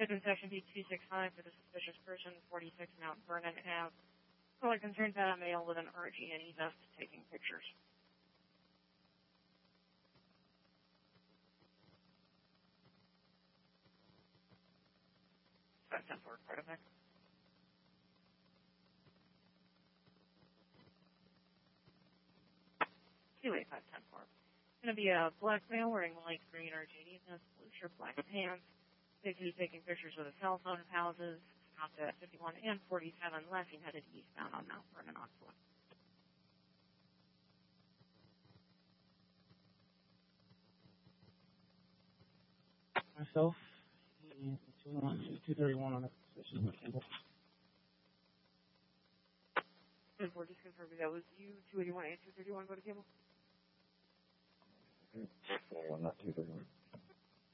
Within section B265 for the suspicious person, 46 Mount Vernon Ave. Caller concerns about a male with an RG&E vest taking pictures. That's 10-4, part of that. Two 85-10-4. Going to be a black male wearing light green RG&E vest, blue shirt, black pants. He's taking pictures with a cell phone of houses. Stopped at 51 and 47, left and headed eastbound on Mount Vernon on foot. Myself, 231 on the position with Kimball. And we're just confirming that was you, 281 and 231, go to Kimball? 231, not 231.